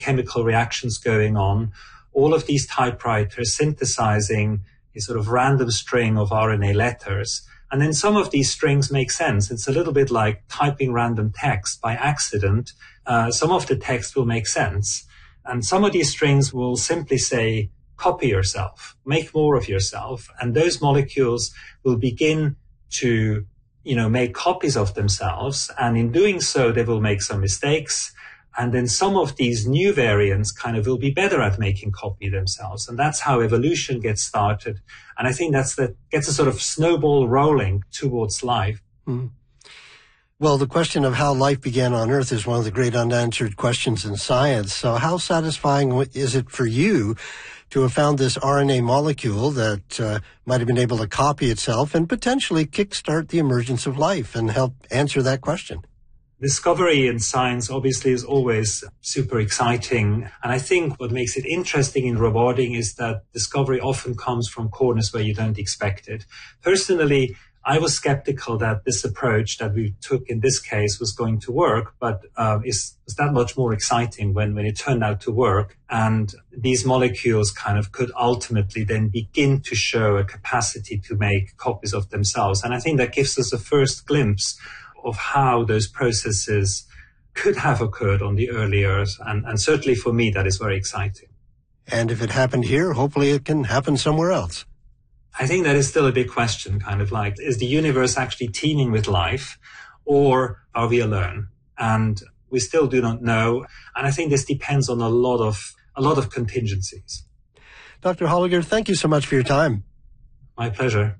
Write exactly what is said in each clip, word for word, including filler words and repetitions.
chemical reactions going on, all of these typewriters synthesizing a sort of random string of R N A letters. And then some of these strings make sense. It's a little bit like typing random text by accident. Uh, some of the text will make sense. And some of these strings will simply say, copy yourself, make more of yourself. And those molecules will begin to, you know, make copies of themselves. And in doing so, they will make some mistakes. And then some of these new variants kind of will be better at making copy themselves. And that's how evolution gets started. And I think that's that gets a sort of snowball rolling towards life. Mm. Well, the question of how life began on Earth is one of the great unanswered questions in science. So how satisfying is it for you to have found this R N A molecule that uh, might have been able to copy itself and potentially kickstart the emergence of life and help answer that question? Discovery in science obviously is always super exciting. And I think what makes it interesting in robotic is that discovery often comes from corners where you don't expect it. Personally, I was skeptical that this approach that we took in this case was going to work, but uh, is was that much more exciting when, when it turned out to work. And these molecules kind of could ultimately then begin to show a capacity to make copies of themselves. And I think that gives us a first glimpse of how those processes could have occurred on the early Earth. And, and certainly for me, that is very exciting. And if it happened here, hopefully it can happen somewhere else. I think that is still a big question, kind of like, is the universe actually teeming with life, or are we alone? And we still do not know. And I think this depends on a lot of, a lot of contingencies. Doctor Holliger, thank you so much for your time. My pleasure.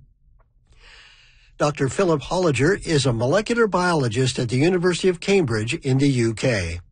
Doctor Philip Holliger is a molecular biologist at the University of Cambridge in the U K.